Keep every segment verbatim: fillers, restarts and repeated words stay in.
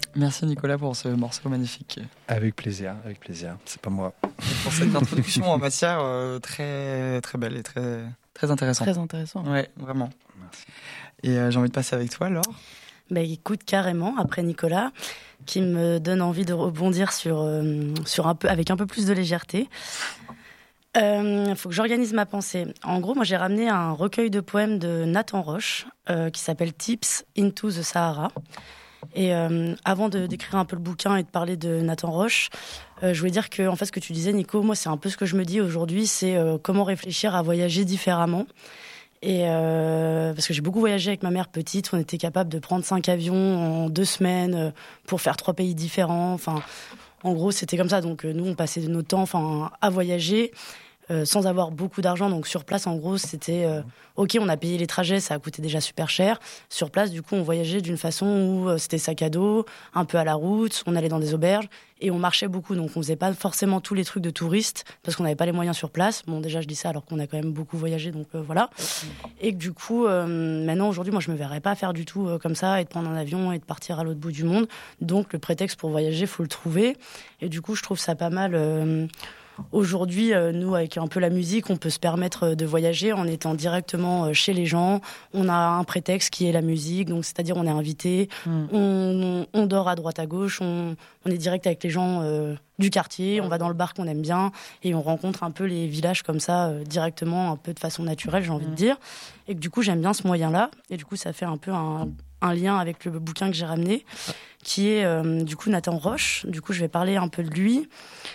Merci Nicolas pour ce morceau magnifique. Avec plaisir, avec plaisir. C'est pas moi. Et pour cette introduction en matière euh, très très belle et très très intéressante. Très intéressant. Ouais, vraiment. Merci. Et euh, j'ai envie de passer avec toi, Laure. Bah, écoute, carrément, après Nicolas, qui me donne envie de rebondir sur, euh, sur un peu, avec un peu plus de légèreté. Il euh, faut que j'organise ma pensée. En gros, moi, j'ai ramené un recueil de poèmes de Nathan Roche euh, qui s'appelle Tips into the Sahara. Et euh, avant de d'écrire un peu le bouquin et de parler de Nathan Roche, euh, je voulais dire que, en fait, ce que tu disais, Nico, moi, c'est un peu ce que je me dis aujourd'hui, c'est euh, comment réfléchir à voyager différemment. Et euh, parce que j'ai beaucoup voyagé avec ma mère petite, on était capable de prendre cinq avions en deux semaines euh, pour faire trois pays différents. Enfin, en gros, c'était comme ça. Donc, euh, nous, on passait notre temps, enfin, à voyager. Euh, sans avoir beaucoup d'argent, donc sur place en gros c'était euh, ok, on a payé les trajets, ça a coûté déjà super cher. Sur place du coup on voyageait d'une façon où euh, c'était sac à dos, un peu à la route, on allait dans des auberges et on marchait beaucoup, donc on faisait pas forcément tous les trucs de touristes parce qu'on n'avait pas les moyens sur place. Bon, déjà je dis ça alors qu'on a quand même beaucoup voyagé, donc euh, voilà. Et que du coup euh, maintenant aujourd'hui moi je me verrais pas faire du tout euh, comme ça et de prendre un avion et de partir à l'autre bout du monde. Donc le prétexte pour voyager faut le trouver et du coup je trouve ça pas mal. Euh, Aujourd'hui, euh, nous, avec un peu la musique, on peut se permettre de voyager en étant directement chez les gens. On a un prétexte qui est la musique, donc c'est-à-dire on est invité, mmh. on, on dort à droite à gauche, on, on est direct avec les gens euh, du quartier, on va dans le bar qu'on aime bien et on rencontre un peu les villages comme ça euh, directement, un peu de façon naturelle, j'ai envie mmh. de dire. Et que du coup, j'aime bien ce moyen-là. Et du coup, ça fait un peu un, un lien avec le bouquin que j'ai ramené, qui est euh, du coup Nathan Roche. Du coup, je vais parler un peu de lui.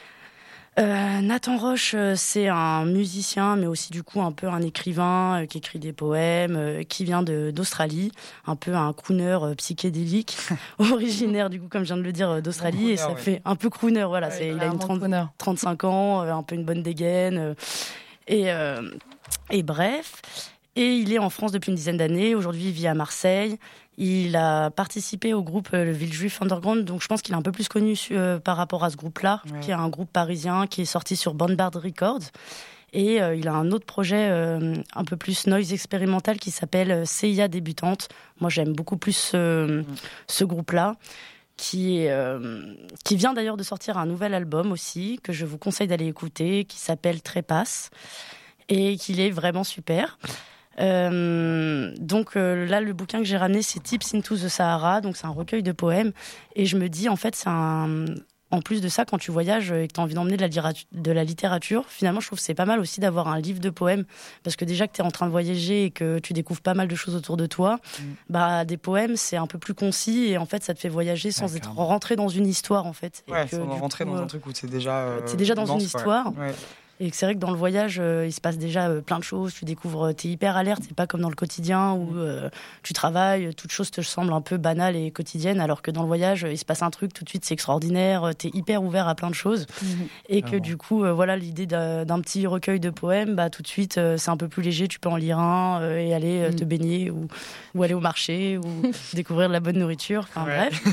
Euh, Nathan Roche, euh, c'est un musicien, mais aussi du coup un peu un écrivain euh, qui écrit des poèmes, euh, qui vient de, d'Australie, un peu un crooner euh, psychédélique, originaire du coup, comme je viens de le dire, euh, d'Australie, crooner, et ça ouais. fait un peu crooner, voilà, ouais, c'est, il a une trente, trente-cinq ans, euh, un peu une bonne dégaine, euh, et, euh, et bref, et il est en France depuis une dizaine d'années, aujourd'hui il vit à Marseille. Il a participé au groupe euh, le Villejuif Underground, donc je pense qu'il est un peu plus connu euh, par rapport à ce groupe-là, ouais. qui est un groupe parisien qui est sorti sur Bombard Records. Et euh, il a un autre projet euh, un peu plus noise expérimental qui s'appelle C I A Débutante. Moi, j'aime beaucoup plus euh, mmh. ce groupe-là, qui, est, euh, qui vient d'ailleurs de sortir un nouvel album aussi, que je vous conseille d'aller écouter, qui s'appelle Trépasse, et qu'il est vraiment super. Euh, donc euh, là le bouquin que j'ai ramené c'est Tips into the Sahara, donc c'est un recueil de poèmes et je me dis en fait c'est un... en plus de ça quand tu voyages et que tu as envie d'emmener de la, littérature, de la littérature finalement je trouve que c'est pas mal aussi d'avoir un livre de poèmes parce que déjà que tu es en train de voyager et que tu découvres pas mal de choses autour de toi, mmh. bah des poèmes c'est un peu plus concis et en fait ça te fait voyager sans ouais, être rentré dans une histoire en fait. Ouais, et que, sans rentrer coup, dans un truc où c'est déjà euh, t'es déjà dans dense, une histoire. Ouais. Ouais. Et c'est vrai que dans le voyage, euh, il se passe déjà euh, plein de choses. Tu découvres, t'es hyper alerte. C'est pas comme dans le quotidien où euh, tu travailles, toute chose te semble un peu banale et quotidienne, alors que dans le voyage, il se passe un truc tout de suite, c'est extraordinaire. T'es hyper ouvert à plein de choses. Mmh. Et que ah bon. du coup, euh, voilà, l'idée d'un, d'un petit recueil de poèmes, bah tout de suite, euh, c'est un peu plus léger. Tu peux en lire un euh, et aller euh, mmh. te baigner ou, ou aller au marché ou découvrir de la bonne nourriture. Enfin ouais. bref.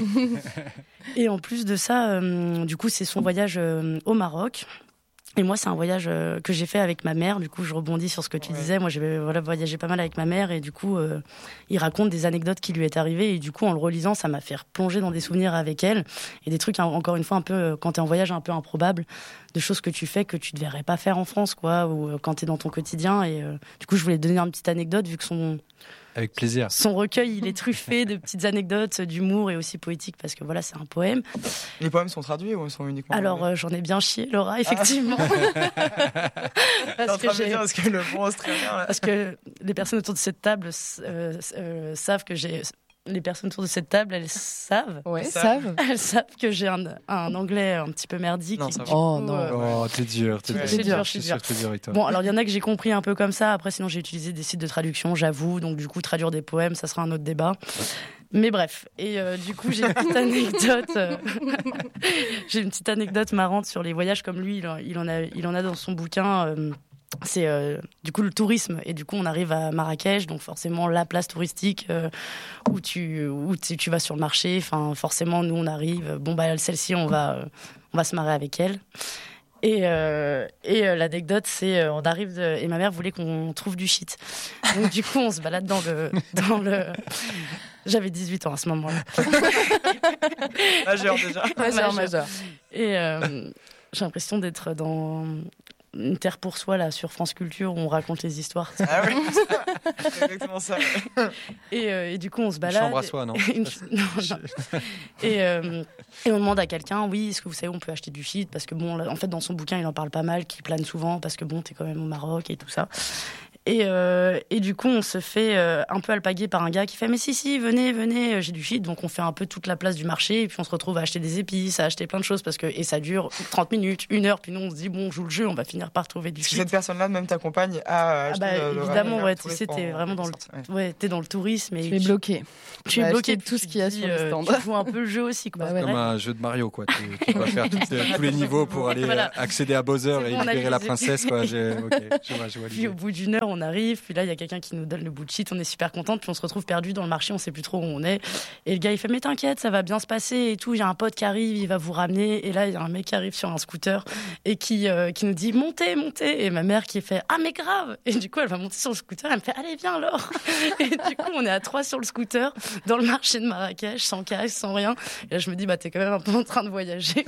Et en plus de ça, euh, du coup, c'est son voyage euh, au Maroc. Et moi, c'est un voyage euh, que j'ai fait avec ma mère. Du coup, je rebondis sur ce que tu ouais. disais. Moi, j'ai voilà, voyagé pas mal avec ma mère. Et du coup, euh, il raconte des anecdotes qui lui est arrivées. Et du coup, en le relisant, ça m'a fait replonger dans des souvenirs avec elle. Et des trucs, encore une fois, un peu, quand t'es en voyage, un peu improbables. De choses que tu fais que tu ne devrais pas faire en France, quoi. Ou euh, quand t'es dans ton quotidien. Et euh, du coup, je voulais te donner une petite anecdote, vu que son... Avec plaisir. Son recueil, il est truffé de petites anecdotes, d'humour et aussi poétique parce que voilà, c'est un poème. Les poèmes sont traduits ou sont uniquement... Alors, euh, j'en ai bien chié, Laura, effectivement. Ah. parce, que j'ai... parce que le bon australien... Là. Parce que les personnes autour de cette table euh, euh, savent que j'ai... Les personnes autour de cette table, elles savent. Ouais, savent. Elles savent que j'ai un, un anglais un petit peu merdique. Non, ça va. Oh coup, non. Euh... Oh, t'es dur, t'es dur. Je suis dur, je suis dur. dur. Bon, alors il y en a que j'ai compris un peu comme ça. Après, sinon, j'ai utilisé des sites de traduction, j'avoue. Donc, du coup, traduire des poèmes, ça sera un autre débat. Mais bref. Et euh, du coup, j'ai une petite anecdote. Euh... j'ai une petite anecdote marrante sur les voyages comme lui. Il, il, en, a, il en a dans son bouquin. Euh... C'est euh, du coup le tourisme et du coup on arrive à Marrakech, donc forcément la place touristique euh, où tu où tu, tu vas sur le marché. Enfin forcément nous on arrive, bon bah celle-ci on va euh, on va se marrer avec elle. Et, euh, et euh, l'anecdote, c'est euh, on arrive de, et ma mère voulait qu'on trouve du shit. Donc du coup, on se balade dans le dans le. J'avais dix-huit ans à ce moment-là. Majeur déjà. Majeur, majeur. Et euh, j'ai l'impression d'être dans une terre pour soi là sur France Culture où on raconte les histoires. Ah oui, c'est exactement ça. Et, euh, et du coup, on se balade. Une chambre à soi, non, Une... non, non. Et, euh, et on demande à quelqu'un, oui, est-ce que vous savez, on peut acheter du shit parce que bon, là, en fait, dans son bouquin, il en parle pas mal, qui plane souvent parce que bon, t'es quand même au Maroc et tout ça. Et, euh, et du coup, on se fait euh, un peu alpaguer par un gars qui fait « Mais si, si, venez, venez, j'ai du shit. » Donc, on fait un peu toute la place du marché et puis on se retrouve à acheter des épices, à acheter plein de choses parce que, et ça dure trente minutes, une heure. Puis nous, on se dit « Bon, on joue le jeu, on va finir par trouver du Est-ce shit. » que cette personne-là même t'accompagne à acheter Ah bah, le, évidemment, le, ouais, le tu sais, pour- t'es vraiment dans le, Ouais. ouais, t'es dans le tourisme. Et Tu es bloqué. Tu es vas bloqué acheter de tout ce qu'il y a sur le stand. Tu joues un peu le jeu aussi, quoi. Bah ouais. Comme un jeu de Mario, quoi. Tu, tu dois faire toutes les- tous les niveaux pour aller Voilà. euh, accéder à Bowser C'est et bon, on a libérer la les- princesse, quoi. J'ai, ok, je vois, je vois Puis l'idée. au bout d'une heure, on arrive, puis là, il y a quelqu'un qui nous donne le bout de shit, on est super contente, puis on se retrouve perdu dans le marché, on sait plus trop où on est. Et le gars, il fait, mais t'inquiète, ça va bien se passer et tout, il y a un pote qui arrive, il va vous ramener. Et là, il y a un mec qui arrive sur un scooter et qui, euh, qui nous dit, montez, montez. Et ma mère qui fait, ah, mais grave. Et du coup, elle va monter sur le scooter, elle me fait, allez, viens alors. Et du coup, on est à trois sur le scooter, dans le marché de Marrakech, sans casque, sans rien. Et là, je me dis, bah, t'es quand même un peu en train de voyager.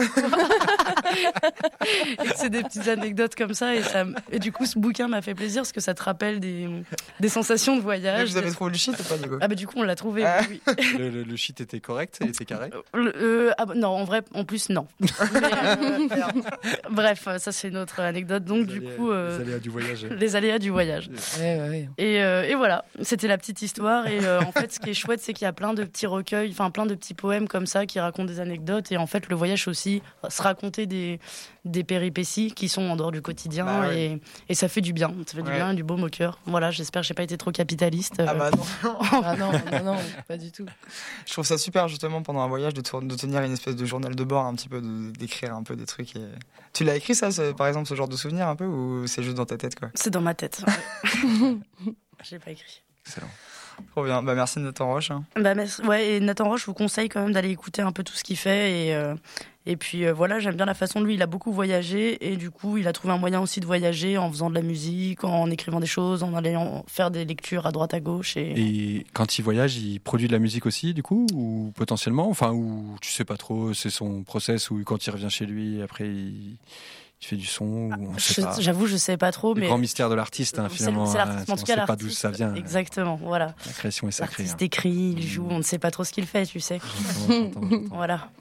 Et c'est des petites anecdotes comme ça. Et, ça, et du coup, ce bouquin m'a fait plaisir parce que ça te rappelle des, des sensations de Mais voyage. vous avez des- trouvé le shit ou pas du coup? Ah bah du coup on l'a trouvé. Ah. Oui. Le, le, le shit était correct, il était carré. Le- euh, ah bah, non en vrai en plus non. Mais, euh, bref ça c'est une autre anecdote donc Les du aléas- coup euh, les aléas du voyage. les aléas du voyage. Ouais, ouais, ouais. Et, euh, et voilà c'était la petite histoire et euh, en fait ce qui est chouette c'est qu'il y a plein de petits recueils enfin plein de petits poèmes comme ça qui racontent des anecdotes et en fait le voyage aussi se raconter des des péripéties qui sont en dehors du quotidien Bah ouais. et, et ça fait du bien ça fait du Ouais. bien et du baume au cœur. Voilà j'espère que j'ai pas été trop capitaliste. Ah euh, bah non. Ah non, non, non, pas du tout. Je trouve ça super justement pendant un voyage de, tour- de tenir une espèce de journal de bord un petit peu, de- d'écrire un peu des trucs. Et... Tu l'as écrit ça, ce- par exemple, ce genre de souvenir un peu ou c'est juste dans ta tête quoi? C'est dans ma tête. Je l'ai pas écrit. Excellent. Trop bien. Bah merci Nathan Roche. Hein. Bah, merci. Ouais, et Nathan Roche, je vous conseille quand même d'aller écouter un peu tout ce qu'il fait. Et, euh, et puis euh, voilà, j'aime bien la façon de lui. Il a beaucoup voyagé et du coup, il a trouvé un moyen aussi de voyager en faisant de la musique, en écrivant des choses, en allant faire des lectures à droite à gauche. Et... Et quand il voyage, il produit de la musique aussi, du coup, ou potentiellement, enfin, ou tu sais pas trop, c'est son process, ou quand il revient chez lui, après il, il fait du son, ou on sait Je- pas. J'avoue, je sais pas trop, Le mais grand mystère de l'artiste, hein, c'est- finalement. c'est l'artiste. hein, En tout on cas, sait pas d'où l'artiste, ça vient. exactement. Voilà. La création est sacrée. L'artiste hein. écrit, il joue, on ne sait pas trop ce qu'il fait, tu sais. J'entends, j'entends, j'entends. Voilà.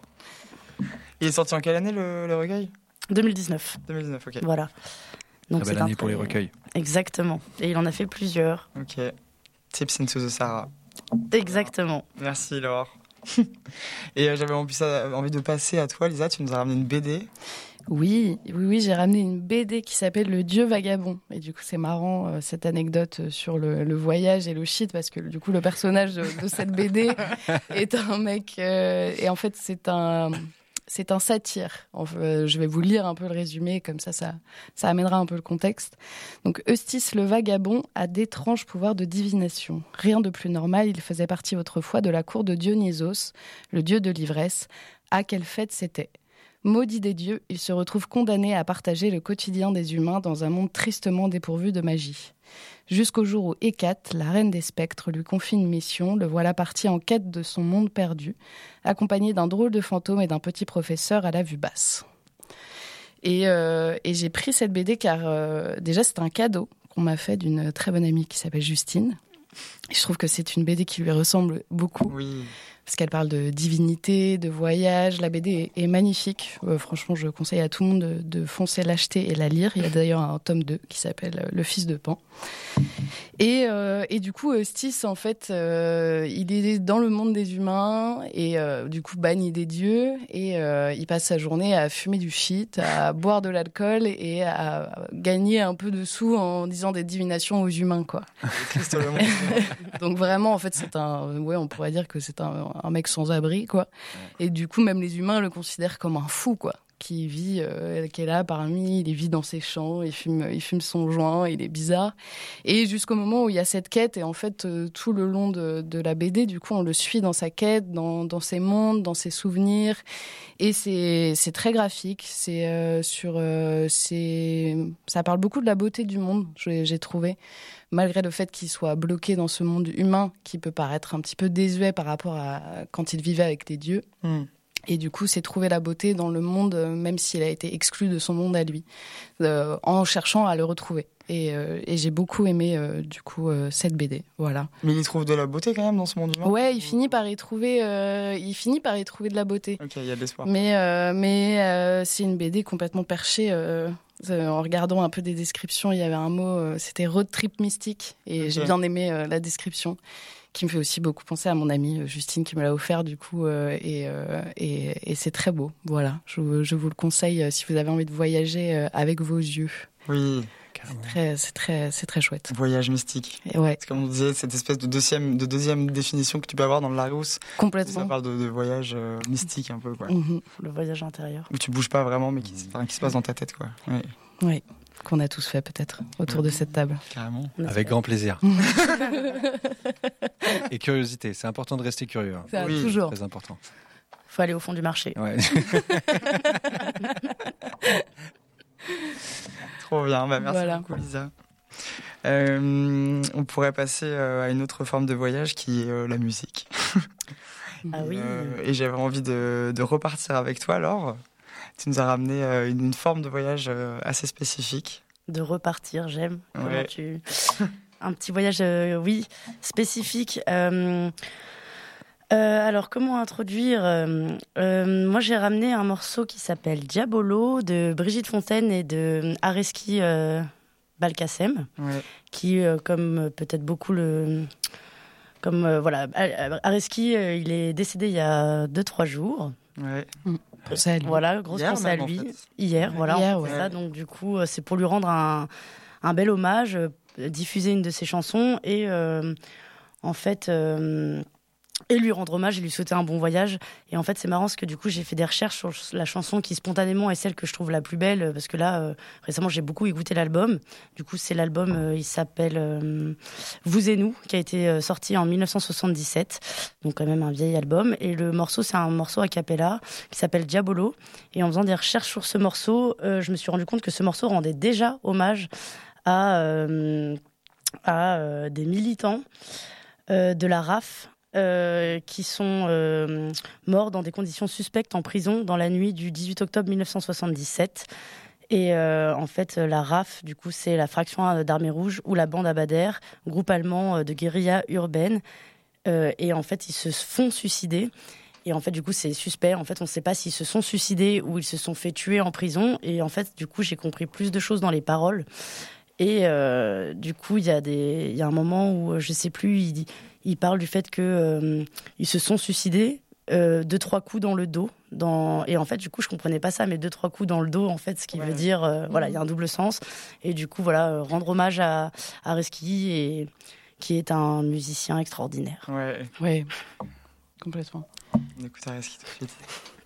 Il est sorti en quelle année le, le recueil? deux mille dix-neuf. deux mille dix-neuf, ok. Voilà. Très c'est belle un année pour les très- recueils. Exactement. Et il en a fait plusieurs. Ok. Tips into the Sahara. Exactement. Merci Laure. Et euh, j'avais envie, ça- envie de passer à toi, Lisa. Tu nous as ramené une B D. Oui, oui, oui, j'ai ramené une B D qui s'appelle Le Dieu vagabond. Et du coup, c'est marrant euh, cette anecdote sur le, le voyage et le shit parce que du coup, le personnage de, de cette B D est un mec euh, et en fait, c'est un c'est un satire. Enfin, euh, je vais vous lire un peu le résumé comme ça, ça ça amènera un peu le contexte. Donc, Eustis le vagabond a d'étranges pouvoirs de divination. Rien de plus normal. Il faisait partie autrefois de la cour de Dionysos, le dieu de l'ivresse. Ah, quelle fête c'était! Maudit des dieux, il se retrouve condamné à partager le quotidien des humains dans un monde tristement dépourvu de magie. Jusqu'au jour où Hécate, la reine des spectres, lui confie une mission, le voilà parti en quête de son monde perdu, accompagné d'un drôle de fantôme et d'un petit professeur à la vue basse. Et, euh, et j'ai pris cette B D car euh, déjà c'est un cadeau qu'on m'a fait d'une très bonne amie qui s'appelle Justine. Et je trouve que c'est une B D qui lui ressemble beaucoup. Oui. Parce qu'elle parle de divinité, de voyage. La B D est, est magnifique. Euh, franchement, je conseille à tout le monde de, de foncer l'acheter et la lire. Il y a d'ailleurs un tome deux qui s'appelle Le Fils de Pan. Et, euh, et du coup, Eustis, en fait, euh, il est dans le monde des humains et euh, du coup banni des dieux. Et euh, il passe sa journée à fumer du shit, à boire de l'alcool et à gagner un peu de sous en disant des divinations aux humains, quoi. Triste le monde. Donc vraiment, en fait, c'est un, ouais, on pourrait dire que c'est un, un mec sans abri, quoi. Et du coup, même les humains le considèrent comme un fou, quoi. qui vit, euh, qui est là parmi, il vit dans ses champs, il fume, il fume son joint, il est bizarre. Et jusqu'au moment où il y a cette quête, et en fait, euh, tout le long de, de la B D, du coup, on le suit dans sa quête, dans, dans ses mondes, dans ses souvenirs. Et c'est, c'est très graphique. C'est, euh, sur, euh, c'est, ça parle beaucoup de la beauté du monde, j'ai, j'ai trouvé. Malgré le fait qu'il soit bloqué dans ce monde humain qui peut paraître un petit peu désuet par rapport à quand il vivait avec les dieux. Mm. Et du coup, c'est trouver la beauté dans le monde, même s'il a été exclu de son monde à lui, euh, en cherchant à le retrouver. Et, euh, et j'ai beaucoup aimé, euh, du coup, euh, cette B D. Voilà. Mais il trouve de la beauté quand même dans ce monde humain. Ouais, il finit par y trouver, euh, il finit par y trouver de la beauté. Ok, il y a de l'espoir. Mais, euh, mais euh, c'est une B D complètement perchée. Euh, en regardant un peu des descriptions, il y avait un mot, euh, c'était road trip mystique. Et okay. J'ai bien aimé euh, la description, qui me fait aussi beaucoup penser à mon amie Justine qui me l'a offert du coup euh, et, euh, et, et c'est très beau. Voilà, je, je vous le conseille euh, si vous avez envie de voyager euh, avec vos yeux. Oui, c'est très, c'est très, c'est très chouette. Voyage mystique. Et ouais. C'est comme on disait, cette espèce de deuxième, de deuxième définition que tu peux avoir dans le Larousse. Complètement. Ça parle de, de voyage euh, mystique un peu quoi. Mm-hmm. Le voyage intérieur. Où tu bouges pas vraiment, mais qui, enfin, qui se passe dans ta tête quoi. Oui. Oui. Qu'on a tous fait peut-être autour de cette table. Carrément. Avec grand plaisir. Et curiosité, c'est important de rester curieux. Hein. Ça, oui. Toujours. Très important. Faut aller au fond du marché. Ouais. Trop bien, bah, merci voilà. beaucoup Lisa. Euh, on pourrait passer euh, à une autre forme de voyage qui est euh, la musique. Ah oui. Euh, et j'avais envie de, de repartir avec toi alors. Tu nous as ramené euh, une, une forme de voyage euh, assez spécifique. De repartir, j'aime. Ouais. Tu... Un petit voyage, euh, oui, spécifique. Euh, euh, alors, comment introduire euh, euh, Moi, j'ai ramené un morceau qui s'appelle Diabolo de Brigitte Fontaine et de Areski euh, Balkacem, ouais. qui, euh, comme peut-être beaucoup le... Comme, euh, voilà, Areski, euh, il est décédé il y a deux trois jours. Ouais. Mm. Pensez à lui. Voilà, grosse pensée à lui. En fait. Hier, voilà, Hier, ouais. ça. Donc du coup, c'est pour lui rendre un, un bel hommage, euh, diffuser une de ses chansons et euh, en fait euh, et lui rendre hommage et lui souhaiter un bon voyage. Et en fait, c'est marrant parce que du coup, j'ai fait des recherches sur la chanson qui spontanément est celle que je trouve la plus belle parce que là, euh, récemment, j'ai beaucoup écouté l'album. Du coup, c'est l'album, euh, il s'appelle euh, Vous et nous, qui a été euh, sorti en dix-neuf cent soixante-dix-sept. Donc quand même un vieil album. Et le morceau, c'est un morceau a cappella qui s'appelle Diabolo. Et en faisant des recherches sur ce morceau, euh, je me suis rendu compte que ce morceau rendait déjà hommage à, euh, à euh, des militants euh, de la R A F. Euh, qui sont euh, morts dans des conditions suspectes en prison dans la nuit du dix-huit octobre mille neuf cent soixante-dix-sept. Et euh, en fait, la R A F, du coup, c'est la fraction d'Armée Rouge ou la bande Abadère, groupe allemand de guérilla urbaine. Euh, et en fait, ils se font suicider. Et en fait, du coup, c'est suspect. En fait, on ne sait pas s'ils se sont suicidés ou ils se sont fait tuer en prison. Et en fait, du coup, j'ai compris plus de choses dans les paroles. Et euh, du coup, il y a des, il y a un moment où, je ne sais plus, il dit... Il parle du fait qu'ils euh, se sont suicidés, euh, deux, trois coups dans le dos. Dans... Et en fait, du coup, je ne comprenais pas ça, mais deux, trois coups dans le dos, en fait, ce qui ouais. veut dire, euh, mmh. voilà, il y a un double sens. Et du coup, voilà, euh, rendre hommage à, à Reski, et, qui est un musicien extraordinaire. Ouais, ouais. Complètement. On écoute Areski tout de suite.